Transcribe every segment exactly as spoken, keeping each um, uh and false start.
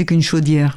C'est qu'une chaudière.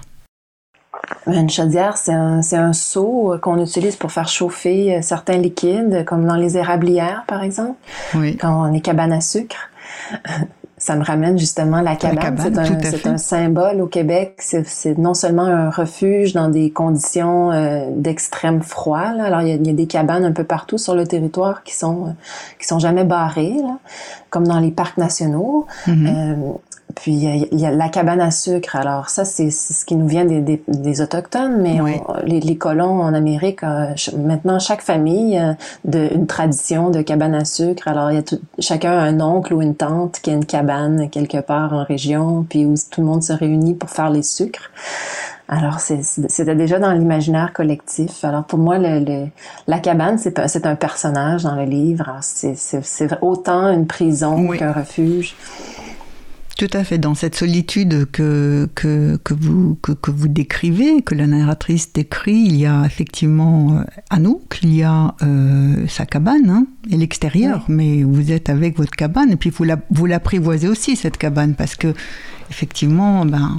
Une chaudière, c'est un, c'est un seau qu'on utilise pour faire chauffer certains liquides, comme dans les érablières, par exemple, oui. quand on est cabane à sucre. Ça me ramène justement la cabane. La cabane, c'est un, tout à c'est fait. un symbole au Québec. C'est, c'est non seulement un refuge dans des conditions euh, d'extrême froid. Là. Alors, il y, a, il y a des cabanes un peu partout sur le territoire qui sont, euh, qui sont jamais barrées, là, comme dans les parcs nationaux. Mm-hmm. Euh, Puis, il y a la cabane à sucre. Alors, ça, c'est, c'est ce qui nous vient des, des, des Autochtones, mais oui. on, les, les colons en Amérique, euh, maintenant, chaque famille a de, une tradition de cabane à sucre. Alors, il y a tout, chacun a un oncle ou une tante qui a une cabane quelque part en région, puis où tout le monde se réunit pour faire les sucres. Alors, c'est, c'était déjà dans l'imaginaire collectif. Alors, pour moi, le, le, la cabane, c'est, c'est un personnage dans le livre. Alors, c'est, c'est, c'est autant une prison oui. qu'un refuge. Tout à fait, dans cette solitude que, que, que, vous, que, que vous décrivez, que la narratrice décrit, il y a effectivement Anouk, il y a euh, sa cabane hein, et l'extérieur, oui. mais vous êtes avec votre cabane et puis vous, la, vous l'apprivoisez aussi, cette cabane, parce que effectivement, ben,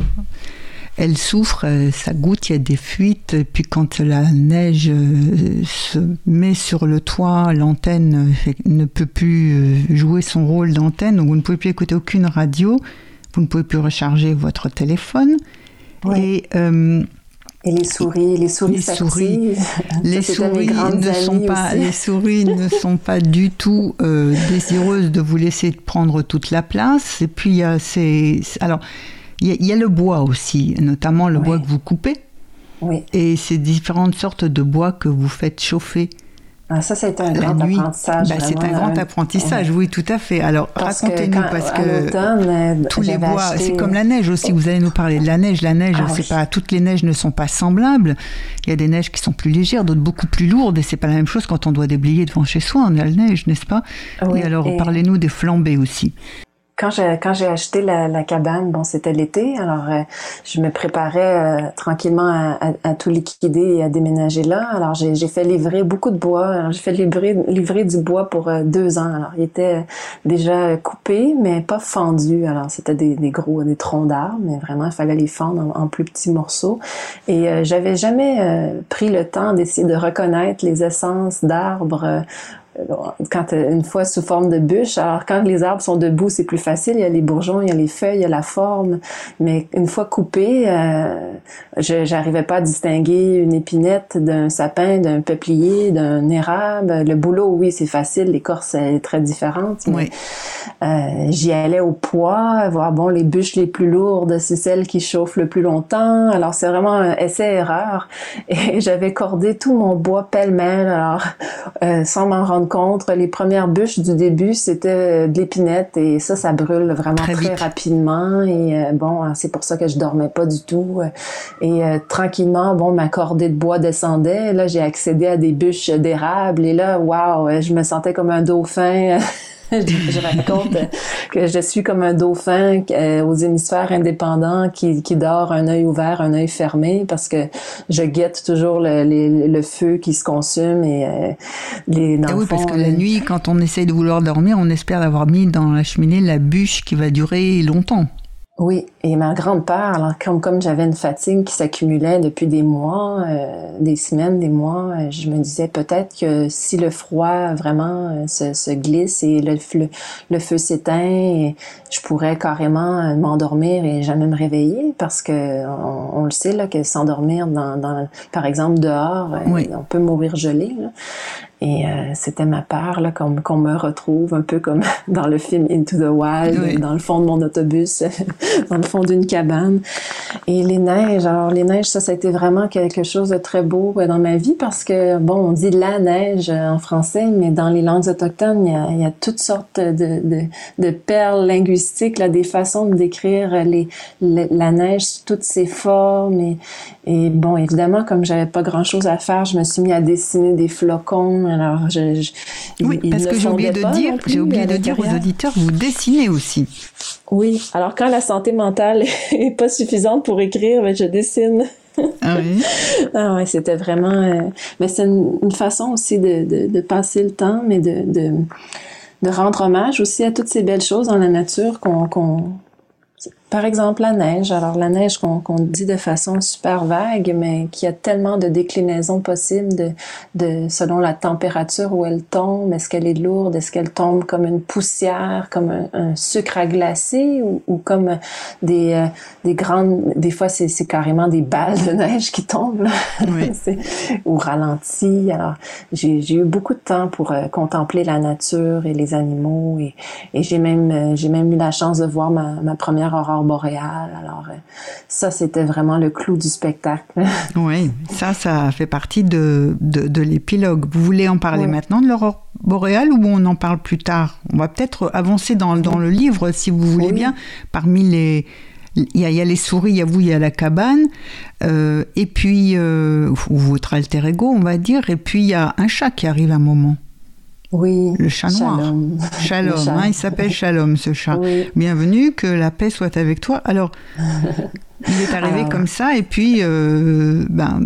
elle souffre, ça goutte, il y a des fuites, et puis quand la neige se met sur le toit, l'antenne ne peut plus jouer son rôle d'antenne, donc vous ne pouvez plus écouter aucune radio, vous ne pouvez plus recharger votre téléphone. Oui. Et, euh, et les souris, les souris, les souris, les souris ne sont pas, les souris ne sont pas du tout euh, désireuses de vous laisser prendre toute la place. Et puis il y a ces, alors. Il y, a, il y a le bois aussi, notamment le oui. bois que vous coupez. Oui. Et ces différentes sortes de bois que vous faites chauffer. Ah, ça, c'est un grand nuit. apprentissage. Ben, c'est un grand apprentissage, oui. oui, tout à fait. Alors, parce racontez-nous, que quand, parce que euh, tous les bois, acheté... c'est comme la neige aussi. Vous allez nous parler de la neige. La neige, ah, c'est oui. pas, toutes les neiges ne sont pas semblables. Il y a des neiges qui sont plus légères, d'autres beaucoup plus lourdes. Et c'est pas la même chose quand on doit déblayer devant chez soi. On a la neige, n'est-ce pas? Oui, et alors, et... parlez-nous des flambées aussi. Quand j'ai, quand j'ai acheté la, la cabane, bon, c'était l'été, alors euh, je me préparais euh, tranquillement à, à, à tout liquider et à déménager là. Alors, j'ai, j'ai fait livrer beaucoup de bois. Alors, j'ai fait livrer, livrer du bois pour euh, deux ans. Alors, il était déjà coupé, mais pas fendu. Alors, c'était des, des gros, des troncs d'arbres, mais vraiment, il fallait les fendre en, en plus petits morceaux. Et euh, j'avais jamais euh, pris le temps d'essayer de reconnaître les essences d'arbres euh, quand une fois sous forme de bûche. Alors quand les arbres sont debout, c'est plus facile, il y a les bourgeons, il y a les feuilles, il y a la forme, mais une fois coupés, euh, je j'arrivais pas à distinguer une épinette d'un sapin, d'un peuplier, d'un érable. Le bouleau, oui, c'est facile, l'écorce est très différente, mais oui. euh, j'y allais au poids, voir bon les bûches les plus lourdes, c'est celles qui chauffent le plus longtemps. Alors c'est vraiment un essai-erreur, et j'avais cordé tout mon bois pêle-mêle, alors euh, sans m'en rendre compte. Les premières bûches du début, c'était de l'épinette, et ça, ça brûle vraiment très, très rapidement. Et euh, bon, c'est pour ça que je dormais pas du tout. Et euh, tranquillement, bon, ma cordée de bois descendait. Là, j'ai accédé à des bûches d'érable, et là, waouh, je me sentais comme un dauphin. Je raconte que je suis comme un dauphin euh, aux hémisphères indépendants qui, qui dort un œil ouvert, un œil fermé, parce que je guette toujours le, le, le feu qui se consume. Et euh, les, dans et le oui, fond, parce que la nuit, quand on essaye de vouloir dormir, on espère avoir mis dans la cheminée la bûche qui va durer longtemps. Oui, et ma grande peur, alors comme comme j'avais une fatigue qui s'accumulait depuis des mois, euh, des semaines, des mois, euh, je me disais peut-être que si le froid vraiment euh, se, se glisse et le, le, le feu s'éteint, et je pourrais carrément euh, m'endormir et jamais me réveiller, parce que on, on le sait là que s'endormir dans, dans par exemple dehors, euh, oui. on peut mourir gelé, là. Et euh, c'était ma peur là, qu'on, qu'on me retrouve un peu comme dans le film Into the Wild, oui. dans le fond de mon autobus, dans le fond d'une cabane. Et les neiges, alors les neiges, ça, ça a été vraiment quelque chose de très beau dans ma vie, parce que, bon, on dit la neige en français, mais dans les langues autochtones, il y a, il y a toutes sortes de, de, de perles linguistiques, là, des façons de décrire les, les, la neige sous toutes ses formes. Et, et bon, évidemment, comme j'avais pas grand-chose à faire, je me suis mis à dessiner des flocons. Alors, je, je, oui, il, parce il que j'ai oublié de dire, j'ai oublié de dire aux auditeurs, vous dessinez aussi. Oui, alors quand la santé mentale est pas suffisante pour écrire, ben je dessine. Ah oui. Ah ouais, c'était vraiment. Euh, mais c'est une, une façon aussi de, de, de passer le temps, mais de, de, de rendre hommage aussi à toutes ces belles choses dans la nature qu'on, qu'on Par exemple, la neige. Alors, la neige qu'on qu'on dit de façon super vague, mais qui a tellement de déclinaisons possibles de, de, selon la température où elle tombe. Est-ce qu'elle est lourde? Est-ce qu'elle tombe comme une poussière, comme un, un sucre à glacer ou, ou comme des, euh, des grandes... Des fois, c'est c'est carrément des balles de neige qui tombent, là. Oui. Ou ralenties. Alors, j'ai j'ai eu beaucoup de temps pour euh, contempler la nature et les animaux. Et, et j'ai même, euh, j'ai même eu la chance de voir ma, ma première aurore boréale. Alors, euh, ça, c'était vraiment le clou du spectacle. Oui, ça, ça fait partie de, de, de l'épilogue. Vous voulez en parler Oui. maintenant de l'aurore boréale ou on en parle plus tard? On va peut-être avancer dans, dans le livre, si vous voulez Oui. bien. Parmi les... Il y, a, il y a les souris, il y a vous, il y a la cabane, euh, et puis, euh, ou votre alter ego, on va dire, et puis il y a un chat qui arrive à un moment. Oui, Le chat noir. Shalom. Shalom, Le chat. hein, il s'appelle Shalom, ce chat. Oui. Bienvenue, que la paix soit avec toi. Alors, il est arrivé Alors, comme ça, et puis, euh, ben,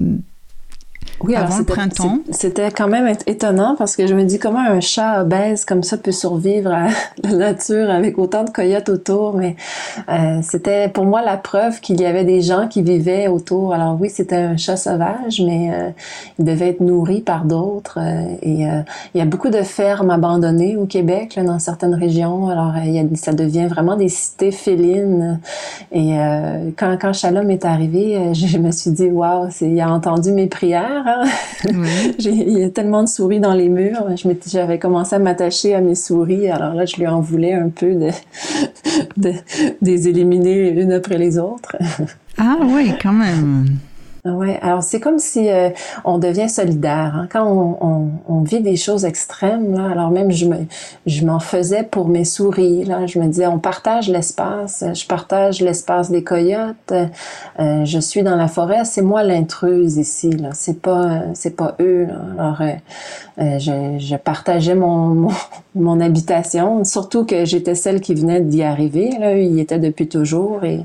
Oui, alors avant le c'était- printemps. c'est- c'était quand même é- étonnant parce que je me dis comment un chat obèse comme ça peut survivre à la nature avec autant de coyotes autour, mais euh, c'était pour moi la preuve qu'il y avait des gens qui vivaient autour. Alors oui, c'était un chat sauvage, mais euh, il devait être nourri par d'autres. euh, et euh, il y a beaucoup de fermes abandonnées au Québec, là, dans certaines régions. Alors euh, il y a, ça devient vraiment des cités félines. Et euh, quand, quand Shalom est arrivé, euh, je me suis dit, waouh, il a entendu mes prières. Hein? Oui. J'ai- il y a tellement de souris dans les murs. Je m'étais- J'avais commencé à m'attacher à mes souris. Alors là, je lui en voulais un peu de, de, de les éliminer une après les autres. Ah oui, quand même. Ouais, alors c'est comme si euh, on devient solidaire, hein. Quand on, on, on vit des choses extrêmes, là, alors même je me, je m'en faisais pour mes souris, là, je me disais on partage l'espace, je partage l'espace des coyotes, euh, je suis dans la forêt, c'est moi l'intruse ici, là, c'est pas, c'est pas eux, là. Alors euh, euh, je, je partageais mon, mon, mon habitation, surtout que j'étais celle qui venait d'y arriver, là, eux, ils y étaient depuis toujours et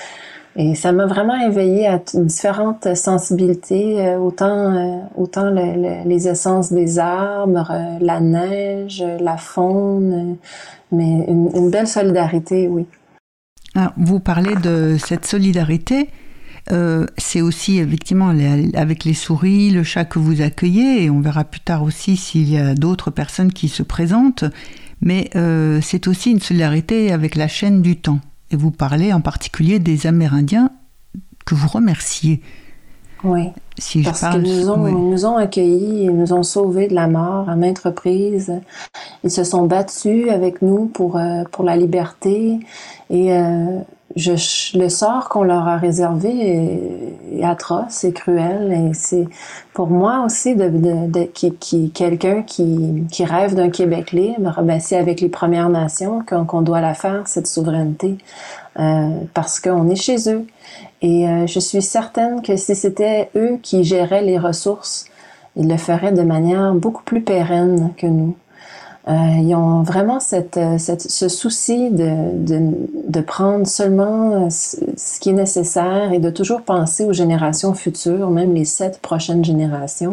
Et ça m'a vraiment éveillée à t- différentes sensibilités, euh, autant euh, autant le- le- les essences des arbres, euh, la neige, euh, la faune, euh, mais une, une belle solidarité, oui. Ah, vous parlez de cette solidarité. Euh, c'est aussi effectivement les- avec les souris, le chat que vous accueillez, et on verra plus tard aussi s'il y a d'autres personnes qui se présentent. Mais euh, c'est aussi une solidarité avec la chaîne du temps. Et vous parlez en particulier des Amérindiens que vous remerciez. Oui. Si Parce je parle, qu'ils nous ont, oui. ils nous ont accueillis, ils nous ont sauvés de la mort à maintes reprises. Ils se sont battus avec nous pour euh, pour la liberté. Et euh, je, le sort qu'on leur a réservé est, est atroce et cruel. Et c'est pour moi aussi de, de, de qui, qui quelqu'un qui qui rêve d'un Québec libre. Ben c'est avec les Premières Nations qu'on qu'on doit la faire, cette souveraineté, euh, parce qu'on est chez eux. Et euh, je suis certaine que si c'était eux qui géraient les ressources, ils le feraient de manière beaucoup plus pérenne que nous. Euh, ils ont vraiment cette, cette, ce souci de, de, de prendre seulement ce qui est nécessaire et de toujours penser aux générations futures, même les sept prochaines générations.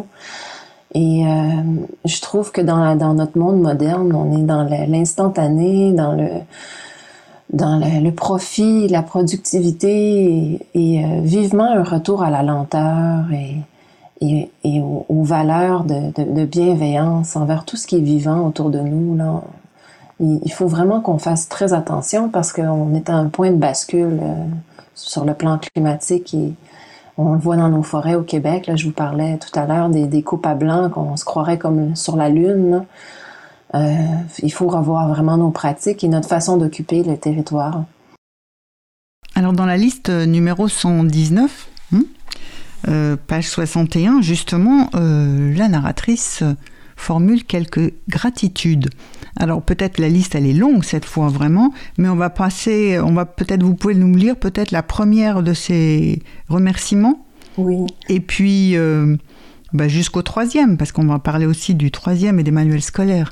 Et euh, je trouve que dans, la, dans notre monde moderne, on est dans l'instantané, dans le dans le, le profit, la productivité et, et euh, vivement un retour à la lenteur et, et, et aux, aux valeurs de, de, de bienveillance envers tout ce qui est vivant autour de nous. Là. Il, il faut vraiment qu'on fasse très attention parce qu'on est à un point de bascule euh, sur le plan climatique et on le voit dans nos forêts au Québec. Là, je vous parlais tout à l'heure des, des coupes à blanc qu'on se croirait comme sur la Lune. Là. Euh, il faut revoir vraiment nos pratiques et notre façon d'occuper le territoire. Alors dans la liste numéro cent dix-neuf, hein, euh, page soixante et un, justement, euh, la narratrice formule quelques gratitudes. Alors peut-être la liste elle est longue cette fois vraiment, mais on va passer, on va peut-être vous pouvez nous lire peut-être la première de ces remerciements. Oui. Et puis euh, bah, jusqu'au troisième, parce qu'on va parler aussi du troisième et des manuels scolaires.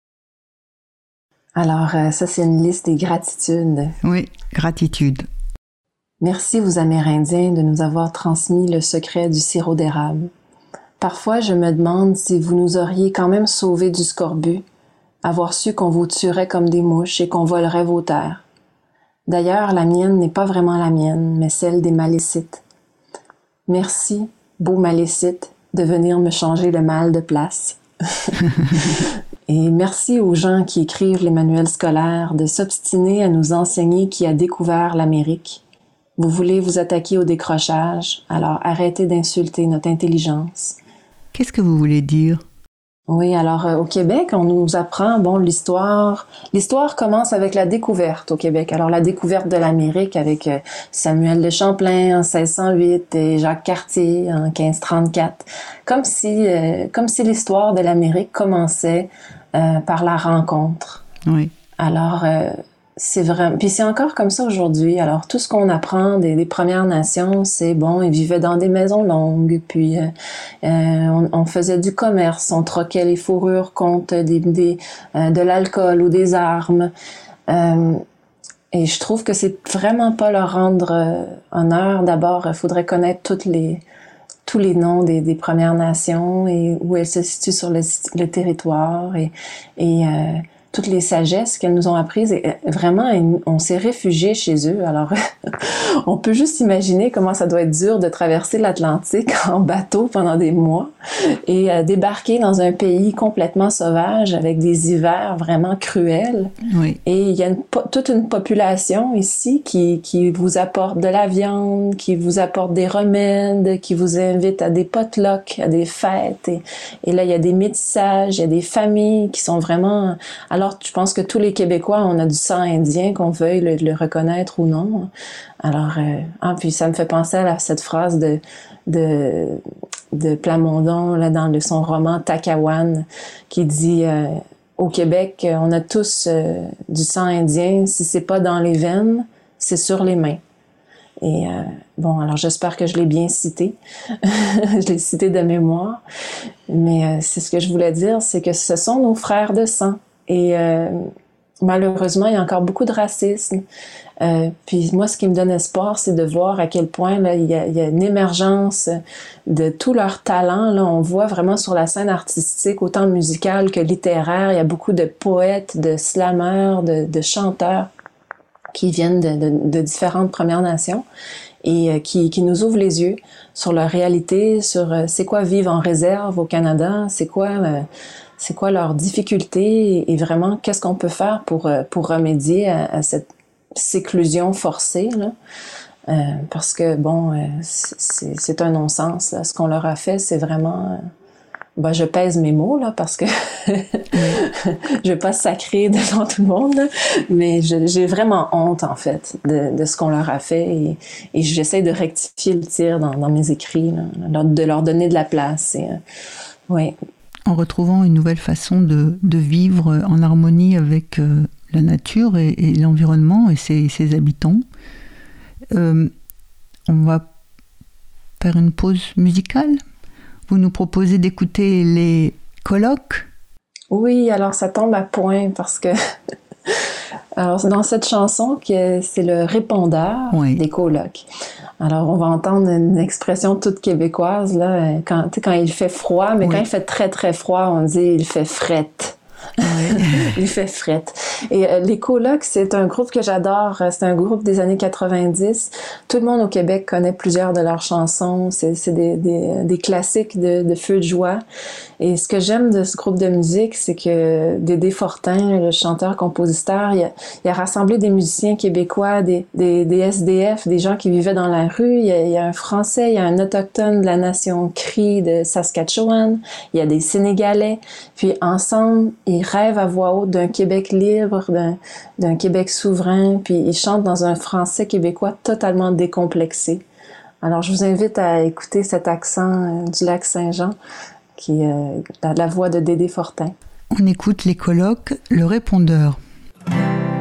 Alors, euh, ça, c'est une liste des gratitudes. Oui, gratitude. Merci aux Amérindiens de nous avoir transmis le secret du sirop d'érable. Parfois, je me demande si vous nous auriez quand même sauvés du scorbut, avoir su qu'on vous tuerait comme des mouches et qu'on volerait vos terres. D'ailleurs, la mienne n'est pas vraiment la mienne, mais celle des Malécites. Merci, beau Malécite, de venir me changer le mal de place. Et merci aux gens qui écrivent les manuels scolaires de s'obstiner à nous enseigner qui a découvert l'Amérique. Vous voulez vous attaquer au décrochage, alors arrêtez d'insulter notre intelligence. Qu'est-ce que vous voulez dire? Oui, alors euh, au Québec, on nous apprend, bon, l'histoire. L'histoire commence avec la découverte au Québec. Alors la découverte de l'Amérique avec euh, Samuel de Champlain en seize cent huit et Jacques Cartier en quinze trente-quatre. Comme si, euh, comme si l'histoire de l'Amérique commençait euh, par la rencontre. Oui. Alors euh, c'est vrai. Puis c'est encore comme ça aujourd'hui. Alors tout ce qu'on apprend des, des Premières Nations, c'est bon, ils vivaient dans des maisons longues, puis euh, euh, on, on faisait du commerce, on troquait les fourrures contre des, des euh, de l'alcool ou des armes. Euh, et je trouve que c'est vraiment pas leur rendre euh, honneur. D'abord, il faudrait connaître toutes les tous les noms des, des Premières Nations et où elles se situent sur le, le territoire et et euh, toutes les sagesses qu'elles nous ont apprises. Et vraiment, on s'est réfugiés chez eux. Alors, on peut juste imaginer comment ça doit être dur de traverser l'Atlantique en bateau pendant des mois et euh, débarquer dans un pays complètement sauvage avec des hivers vraiment cruels. Oui. Et il y a une, toute une population ici qui, qui vous apporte de la viande, qui vous apporte des remèdes, qui vous invite à des potlucks, à des fêtes. Et, et là, il y a des métissages, il y a des familles qui sont vraiment... Alors, Alors, je pense que tous les Québécois, on a du sang indien, qu'on veuille le, le reconnaître ou non. Alors, euh, ah, puis ça me fait penser à la, cette phrase de, de, de Plamondon, là, dans le, son roman Takawan, qui dit euh, au Québec, on a tous euh, du sang indien. Si c'est pas dans les veines, c'est sur les mains. Et euh, bon, alors j'espère que je l'ai bien cité. Je l'ai cité de mémoire. Mais euh, c'est ce que je voulais dire, c'est que ce sont nos frères de sang. Et euh, malheureusement, il y a encore beaucoup de racisme. Euh, puis moi, ce qui me donne espoir, c'est de voir à quel point là, il y a, il y a une émergence de tout leur talent. Là, on voit vraiment sur la scène artistique, autant musicale que littéraire, il y a beaucoup de poètes, de slammeurs, de, de chanteurs qui viennent de, de, de différentes Premières Nations et euh, qui, qui nous ouvrent les yeux sur leur réalité, sur euh, c'est quoi vivre en réserve au Canada, c'est quoi... Euh, c'est quoi leurs difficultés et vraiment qu'est-ce qu'on peut faire pour, pour remédier à, à cette séclusion forcée, là. Euh, parce que, bon, c'est, c'est un non-sens, là. Ce qu'on leur a fait, c'est vraiment... Ben, je pèse mes mots, là, parce que je vais pas sacrer devant tout le monde, là, mais je, j'ai vraiment honte, en fait, de, de ce qu'on leur a fait et, et j'essaie de rectifier le tir dans, dans mes écrits, là, de leur donner de la place. Et, euh, oui. En retrouvant une nouvelle façon de, de vivre en harmonie avec euh, la nature et, et l'environnement et ses, ses habitants. Euh, on va faire une pause musicale. Vous nous proposez d'écouter les colloques? Oui, alors ça tombe à point parce que alors dans cette chanson que c'est le répondeur oui. des colloques. Alors, on va entendre une expression toute québécoise, là, quand, quand il fait froid, mais oui. quand il fait très, très froid, on dit « il fait frette ». Oui. Il fait frette. Et euh, les Colocs, c'est un groupe que j'adore. C'est un groupe des années quatre-vingt-dix. Tout le monde au Québec connaît plusieurs de leurs chansons. C'est, c'est des, des, des classiques de, de feu de joie. Et ce que j'aime de ce groupe de musique, c'est que Dédé Fortin, le chanteur-compositeur, il a, il a rassemblé des musiciens québécois, des, des, des S D F, des gens qui vivaient dans la rue. Il y a, il y a un Français, il y a un autochtone de la nation Cri de Saskatchewan. Il y a des Sénégalais. Puis ensemble, ils rêvent à voix haute d'un Québec libre, d'un, d'un Québec souverain, puis ils chantent dans un français québécois totalement décomplexé. Alors, je vous invite à écouter cet accent euh, du lac Saint-Jean, qui est euh, la, la voix de Dédé Fortin. On écoute les colloques, le répondeur.